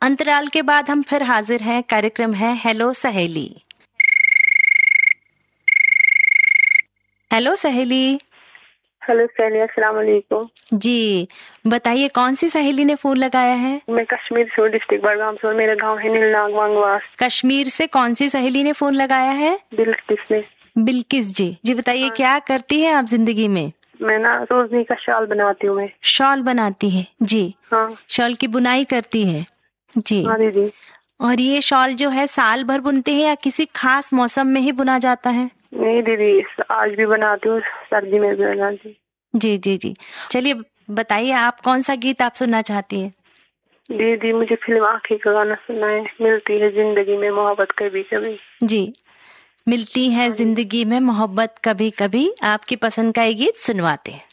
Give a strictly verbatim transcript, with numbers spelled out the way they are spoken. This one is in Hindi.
अंतराल के बाद हम फिर हाजिर हैं। कार्यक्रम है हेलो सहेली। हेलो सहेली। हेलो सहेली, अस्सलाम वालेकुम। जी बताइए, कौन सी सहेली ने फोन लगाया है? मैं कश्मीर से, डिस्ट्रिक्ट बड़गाम से, और मेरा गांव है नीलनाग वांगवास। कश्मीर से कौन सी सहेली ने फोन लगाया है? बिल्किस ने। बिल्किस जी। जी बताइए, हाँ। क्या करती हैं आप जिंदगी में? मैं ना रोजनी का शॉल बनाती हूँ। मैं शॉल बनाती है जी। हाँ। शॉल की बुनाई करती है जी। हाँ दीदी। और ये शॉल जो है साल भर बुनते हैं या किसी खास मौसम में ही बुना जाता है? नहीं दीदी, आज भी बनाती हूँ, सर्दी में भी बनाती हूँ। जी जी जी। चलिए बताइए, आप कौन सा गीत आप सुनना चाहती हैं? दीदी मुझे फिल्म आँखें का गाना सुनना है। मिलती है जिंदगी में मोहब्बत कभी कभी। जी, मिलती है जिंदगी में मोहब्बत कभी कभी, आपकी पसंद का ये गीत सुनवाते हैं।